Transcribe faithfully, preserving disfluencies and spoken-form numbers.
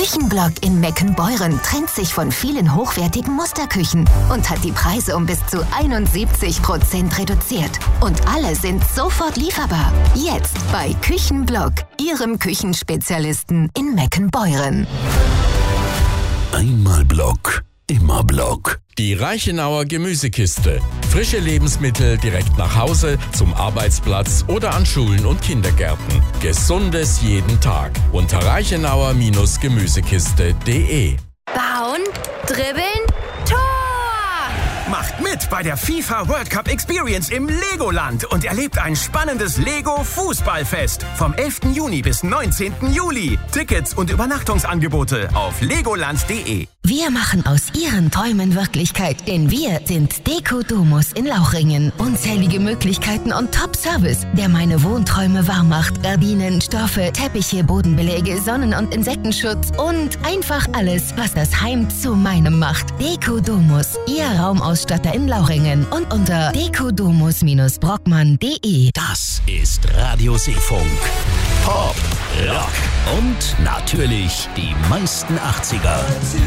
Küchenblock in Meckenbeuren trennt sich von vielen hochwertigen Musterküchen und hat die Preise um bis zu einundsiebzig Prozent reduziert. Und alle sind sofort lieferbar. Jetzt bei Küchenblock, Ihrem Küchenspezialisten in Meckenbeuren. Einmal Block, immer Block. Die Reichenauer Gemüsekiste. Frische Lebensmittel direkt nach Hause, zum Arbeitsplatz oder an Schulen und Kindergärten. Gesundes jeden Tag. Unter reichenauer Gemüsekiste punkt de. Bauen, dribbeln, Tor! Macht mit bei der FIFA World Cup Experience im Legoland und erlebt ein spannendes Lego-Fußballfest vom elften Juni bis neunzehnten Juli. Tickets und Übernachtungsangebote auf legoland punkt de. Wir machen aus Ihren Träumen Wirklichkeit, denn wir sind Deko Domus in Lauchringen. Unzählige Möglichkeiten und Top-Service, der meine Wohnträume warm macht. Gardinen, Stoffe, Teppiche, Bodenbeläge, Sonnen- und Insektenschutz und einfach alles, was das Heim zu meinem macht. Deko Domus, Ihr Raumausstatter in Lauchringen und unter dekodomus brockmann punkt de. Das ist Radio Seefunk. Pop, Rock und natürlich die meisten achtziger.